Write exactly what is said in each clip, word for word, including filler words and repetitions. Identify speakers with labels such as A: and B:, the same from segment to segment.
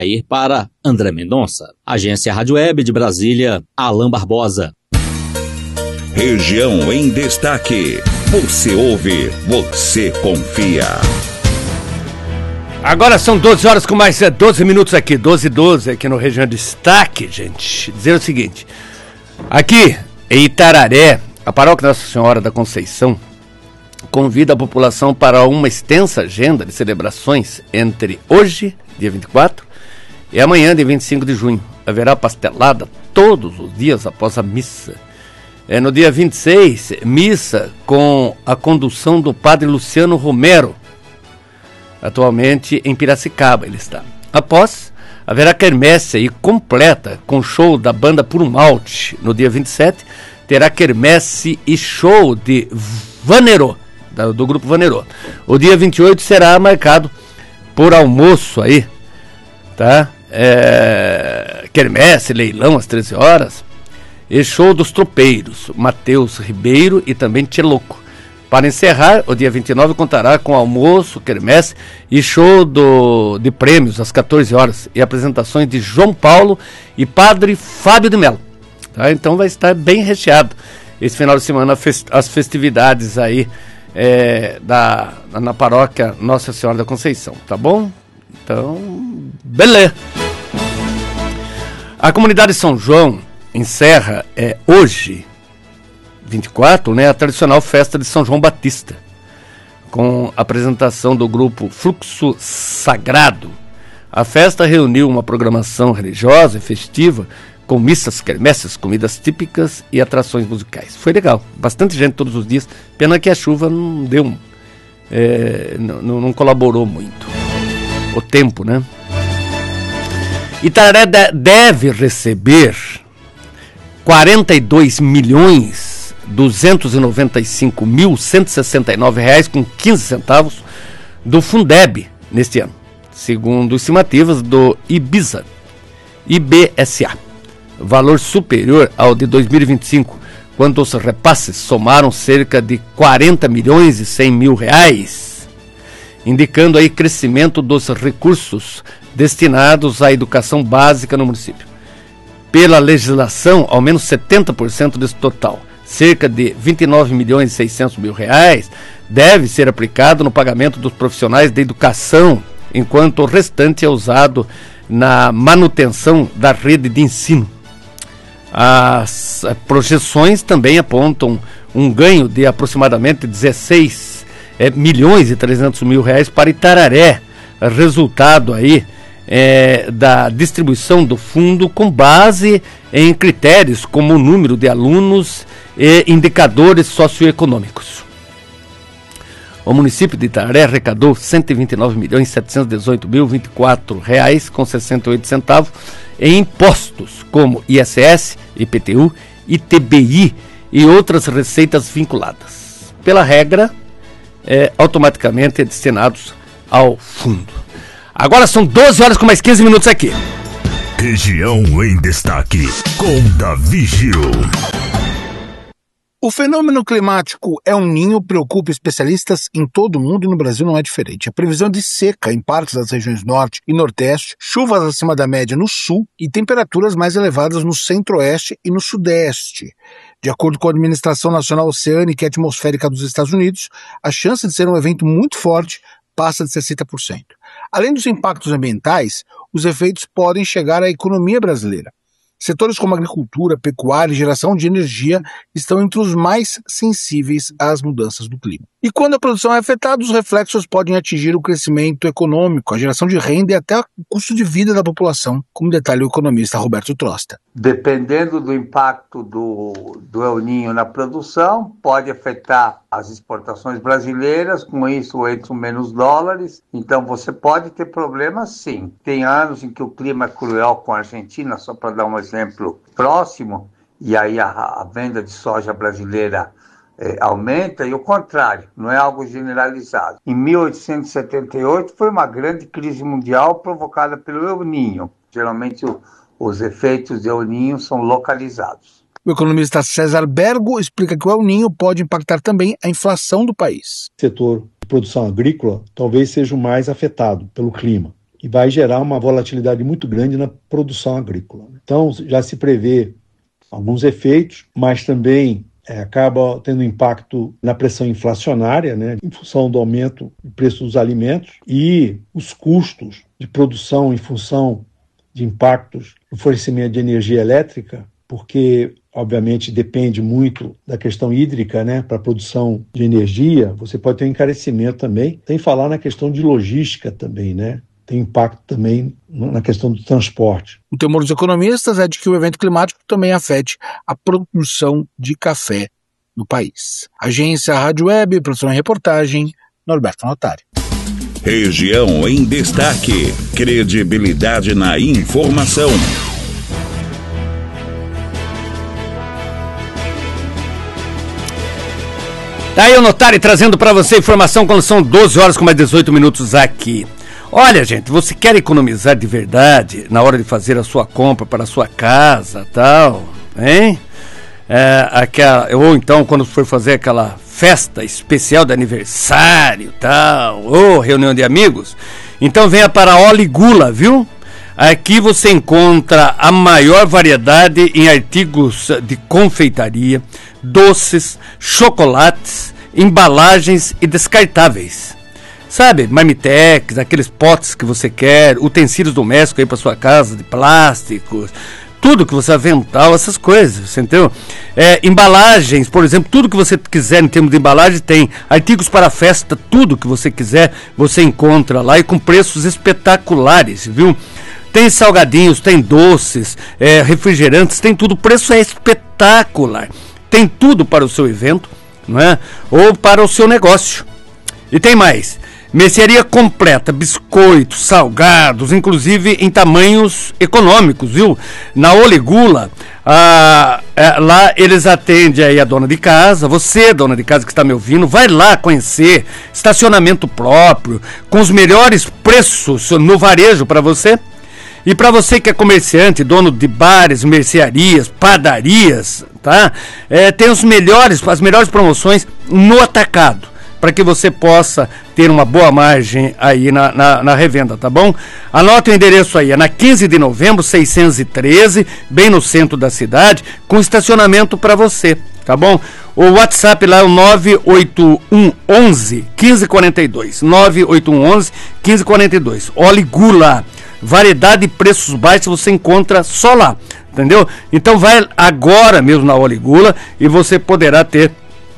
A: Ir para André Mendonça. Agência Rádio Web de Brasília, Alain Barbosa.
B: Região em Destaque. Você ouve, você confia.
C: Agora são doze horas com mais doze minutos aqui, doze e doze aqui no Região Destaque, gente. Dizer o seguinte, aqui em Itararé, a Paróquia Nossa Senhora da Conceição convida a população para uma extensa agenda de celebrações entre hoje, dia vinte e quatro, e amanhã, dia vinte e cinco de junho. Haverá pastelada todos os dias após a missa. É, no dia vinte e seis, missa com a condução do padre Luciano Romero. Atualmente em Piracicaba ele está. Após, haverá quermesse aí completa com show da banda Puro Malte. No dia vinte e sete, terá quermesse e show de Vanerô, do grupo Vanerô. O dia vinte e oito será marcado por almoço aí, tá? É, quermesse, leilão às treze horas. E show dos tropeiros, Matheus Ribeiro e também Tcheloco. Para encerrar, o dia vinte e nove contará com almoço, quermesse e show do, de prêmios às quatorze horas e apresentações de João Paulo e Padre Fábio de Mello. Tá? Então vai estar bem recheado esse final de semana as festividades aí é, da, na paróquia Nossa Senhora da Conceição, tá bom? Então, beleza. A comunidade São João encerra é, hoje, vinte e quatro, né, a tradicional festa de São João Batista, com a apresentação do grupo Fluxo Sagrado. A festa reuniu uma programação religiosa e festiva, com missas, quermesses, comidas típicas e atrações musicais. Foi legal, bastante gente todos os dias, pena que a chuva não deu, é, não, não colaborou muito. O tempo, né? Itararé deve receber quarenta e dois milhões duzentos e noventa e cinco mil cento e sessenta e nove reais com quinze centavos do Fundeb neste ano, segundo estimativas do Ibiza, I B S A, valor superior ao de dois mil e vinte e cinco, quando os repasses somaram cerca de quarenta milhões e cem mil reais, indicando aí crescimento dos recursos destinados à educação básica no município. Pela legislação, ao menos setenta por cento desse total, cerca de vinte e nove milhões e seiscentos mil reais, deve ser aplicado no pagamento dos profissionais da educação, enquanto o restante é usado na manutenção da rede de ensino. As projeções também apontam um ganho de aproximadamente dezesseis milhões e trezentos mil reais para Itararé, resultado aí É, da distribuição do fundo com base em critérios como o número de alunos e indicadores socioeconômicos. O município de Itararé arrecadou cento e vinte e nove milhões setecentos e dezoito mil vinte e quatro reais com sessenta e oito centavos em impostos como I S S, I P T U, I T B I e outras receitas vinculadas. Pela regra, é, automaticamente destinados ao fundo. Agora são doze horas com mais quinze minutos aqui.
B: Região em Destaque, com Davi Gil.
D: O fenômeno climático El Niño preocupa especialistas em todo o mundo e no Brasil não é diferente. A previsão de seca em partes das regiões norte e nordeste, chuvas acima da média no sul e temperaturas mais elevadas no centro-oeste e no sudeste. De acordo com a Administração Nacional Oceânica e Atmosférica dos Estados Unidos, a chance de ser um evento muito forte passa de sessenta por cento. Além dos impactos ambientais, os efeitos podem chegar à economia brasileira. Setores como agricultura, pecuária e geração de energia estão entre os mais sensíveis às mudanças do clima. E quando a produção é afetada, os reflexos podem atingir o crescimento econômico, a geração de renda e até o custo de vida da população, como detalha o economista Roberto Trosta.
E: Dependendo do impacto do, do El Niño na produção, pode afetar as exportações brasileiras, com isso entram menos dólares, então você pode ter problemas sim. Tem anos em que o clima é cruel com a Argentina, só para dar um exemplo próximo, e aí a, a venda de soja brasileira é, aumenta, e o contrário, não é algo generalizado. Em mil oitocentos e setenta e oito foi uma grande crise mundial provocada pelo El Niño. Geralmente o, os efeitos de El Niño são localizados.
D: O economista César Bergo explica que o El Niño pode impactar também a inflação do país.
F: O setor de produção agrícola talvez seja o mais afetado pelo clima. e vai gerar uma volatilidade muito grande na produção agrícola. Então, já se prevê alguns efeitos, mas também é, acaba tendo impacto na pressão inflacionária, né, em função do aumento do preço dos alimentos e os custos de produção em função de impactos no fornecimento de energia elétrica, porque, obviamente, depende muito da questão hídrica, né, para a produção de energia. Você pode ter um encarecimento também. Tem que falar na questão de logística também, né? Tem impacto também na questão do transporte.
D: O temor dos economistas é de que o evento climático também afete a produção de café no país. Agência Rádio Web, produção e reportagem, Norberto Notari.
B: Região em destaque. Credibilidade na informação.
C: Tá aí o Notari trazendo para você informação quando são doze horas com mais dezoito minutos aqui. Olha, gente, você quer economizar de verdade na hora de fazer a sua compra para a sua casa, tal, hein? É, aquela, ou então quando for fazer aquela festa especial de aniversário, tal, ou reunião de amigos, então venha para a Oligula, viu? Aqui você encontra a maior variedade em artigos de confeitaria, doces, chocolates, embalagens e descartáveis. Sabe, marmitex, aqueles potes que você quer, utensílios domésticos aí para sua casa, de plásticos, tudo que você avental, essas coisas, você entendeu? É, embalagens, por exemplo, tudo que você quiser em termos de embalagem tem. Artigos para festa, tudo que você quiser, você encontra lá e com preços espetaculares, viu? Tem salgadinhos, tem doces, é, refrigerantes, tem tudo, o preço é espetacular. Tem tudo para o seu evento, não é? Ou para o seu negócio. E tem mais. Mercearia completa, biscoitos, salgados, inclusive em tamanhos econômicos, viu? Na Oligula, ah, é, lá eles atendem aí a dona de casa, você, dona de casa que está me ouvindo, vai lá conhecer, estacionamento próprio, com os melhores preços no varejo para você. E para você que é comerciante, dono de bares, mercearias, padarias, tá? É, tem os melhores, as melhores promoções no atacado, para que você possa ter uma boa margem aí na, na, na revenda, tá bom? Anote o endereço aí, é na quinze de novembro, seiscentos e treze, bem no centro da cidade, com estacionamento para você, tá bom? O WhatsApp lá é o nove oito um um um, quinze quarenta e dois, nove oito um um um, quinze quarenta e dois, Oligula, variedade e preços baixos você encontra só lá, entendeu? Então vai agora mesmo na Oligula e você poderá ter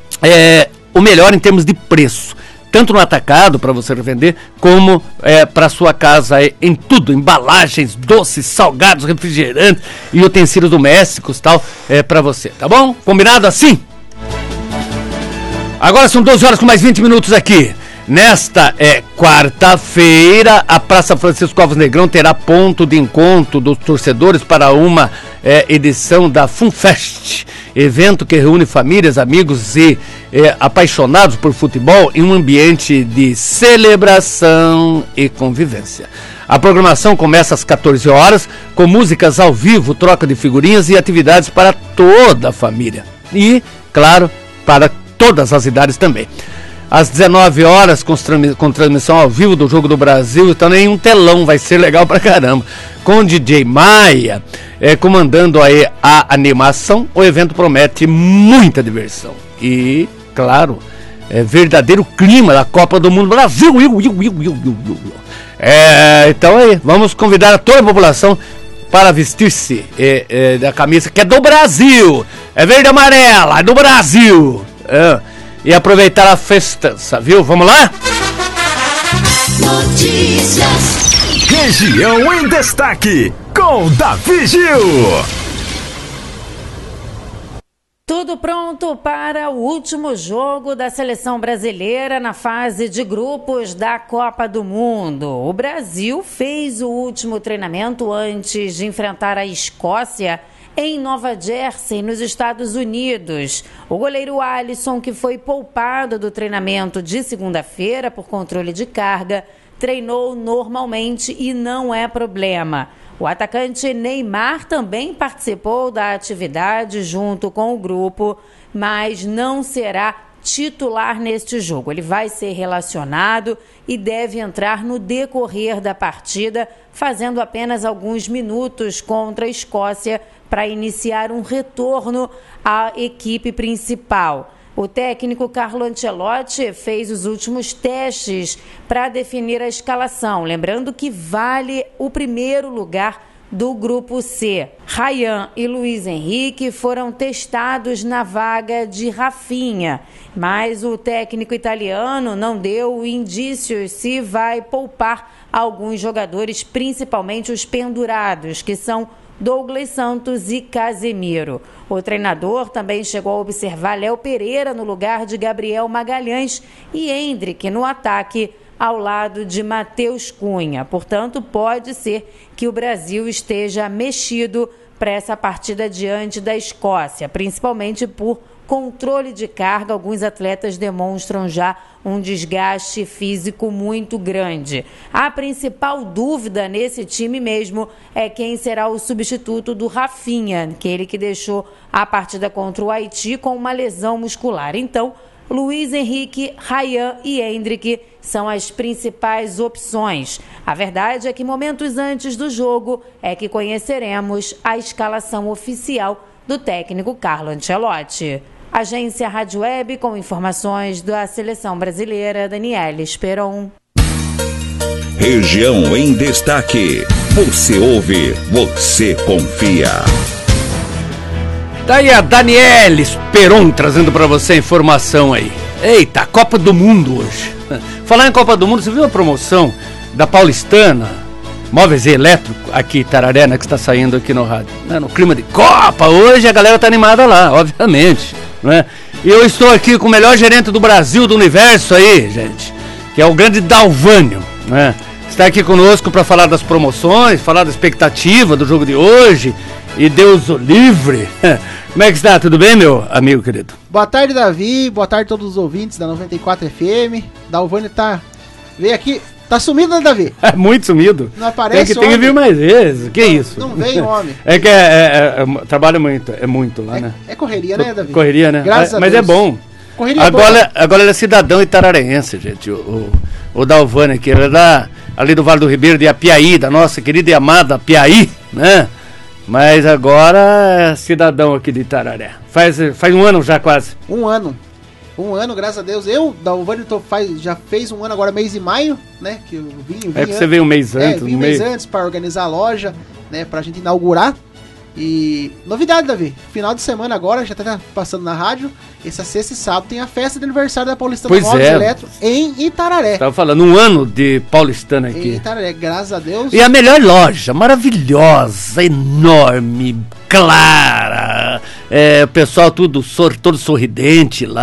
C: é, o melhor em termos de preço, tanto no atacado para você revender, como é, para sua casa é, em tudo, embalagens, doces, salgados, refrigerantes e utensílios domésticos, tal, é, para você, tá bom? Combinado assim? Agora são doze horas com mais vinte minutos aqui. Nesta é, quarta-feira, a Praça Francisco Alves Negrão terá ponto de encontro dos torcedores para uma é, edição da FunFest, evento que reúne famílias, amigos e é, apaixonados por futebol em um ambiente de celebração e convivência. A programação começa às quatorze horas, com músicas ao vivo, troca de figurinhas e atividades para toda a família. E, claro, para todas as idades também. Às dezenove horas, com, com transmissão ao vivo do Jogo do Brasil, então nenhum telão, vai ser legal pra caramba. Com o D J Maia é, comandando aí a animação, o evento promete muita diversão. E, claro, é verdadeiro clima da Copa do Mundo Brasil. É, então aí, vamos convidar a toda a população para vestir-se é, é, da camisa que é do Brasil. É verde e amarela, é do Brasil. É. E aproveitar a festança, viu? Vamos lá?
G: Notícias. Região em destaque, com Davi Gil.
H: Tudo pronto para o último jogo da seleção brasileira na fase de grupos da Copa do Mundo. O Brasil fez o último treinamento antes de enfrentar a Escócia em Nova Jersey, nos Estados Unidos. O goleiro Alisson, que foi poupado do treinamento de segunda-feira por controle de carga, treinou normalmente e não é problema. O atacante Neymar também participou da atividade junto com o grupo, mas não será titular neste jogo. Ele vai ser relacionado e deve entrar no decorrer da partida, fazendo apenas alguns minutos contra a Escócia para iniciar um retorno à equipe principal. O técnico Carlo Ancelotti fez os últimos testes para definir a escalação, lembrando que vale o primeiro lugar do Grupo C. Ryan e Luiz Henrique foram testados na vaga de Rafinha, mas o técnico italiano não deu indícios se vai poupar alguns jogadores, principalmente os pendurados, que são Douglas Santos e Casemiro. O treinador também chegou a observar Léo Pereira no lugar de Gabriel Magalhães e Endrick no ataque ao lado de Matheus Cunha. Portanto, pode ser que o Brasil esteja mexido para essa partida diante da Escócia, principalmente por controle de carga. Alguns atletas demonstram já um desgaste físico muito grande. A principal dúvida nesse time mesmo é quem será o substituto do Rafinha, aquele que deixou a partida contra o Haiti com uma lesão muscular. Então, Luiz Henrique, Ryan e Endrick são as principais opções. A verdade é que momentos antes do jogo é que conheceremos a escalação oficial do técnico Carlo Ancelotti. Agência Rádio Web com informações da Seleção Brasileira, Daniela Esperon.
B: Região em Destaque. Você ouve, você confia.
C: Daí a Daniela Esperon trazendo para você a informação aí. Eita, Copa do Mundo hoje. Falar em Copa do Mundo, você viu a promoção da Paulistana, móveis e elétrico, aqui Tararé, né, que está saindo aqui no rádio, né, no clima de Copa, hoje a galera tá animada lá, obviamente, né? E eu estou aqui com o melhor gerente do Brasil, do universo aí, gente, que é o grande Dalvânio, né? Está aqui conosco para falar das promoções, falar da expectativa do jogo de hoje, e Deus o livre. Como é que está? Tudo bem, meu amigo querido?
I: Boa tarde, Davi. Boa tarde a todos os ouvintes da noventa e quatro F M. Dalvânio tá... veio aqui... Tá sumido, né, Davi?
C: É muito sumido.
I: Não aparece,
C: tem que, tem que vir mais vezes. Que
I: não,
C: isso?
I: Não vem, homem.
C: É que é, é, é, trabalha muito, é muito lá,
I: é,
C: né?
I: É correria, né, Davi?
C: Correria, né?
I: Graças
C: a,
I: a
C: mas
I: Deus.
C: é bom.
I: Correria
C: agora,
I: boa.
C: agora ele é cidadão itararense, gente. O, o, o Dalvânio aqui, ele é da, ali do Vale do Ribeiro, de Apiaí, da nossa querida e amada Apiaí, né? Mas agora é cidadão aqui de Itararé. Faz, faz um ano já quase.
I: Um ano. Um ano, graças a Deus. Eu, Dalvânio, tô, faz, já fez um ano agora, mês de maio, né? Que eu vim, vim
C: é que você veio um mês antes.
I: É, vim um mês antes para organizar a loja, né? Pra gente inaugurar. E novidade, Davi. Final de semana agora, já tá passando na rádio. Essa sexta e sábado tem a festa de aniversário da Paulistana Móveis
C: é.
I: Eletro em Itararé.
C: Tava falando, um ano de Paulistana aqui.
I: Em Itararé, graças a Deus.
C: E a melhor loja, maravilhosa, enorme, clara. É, o pessoal tudo sor, todo sorridente lá.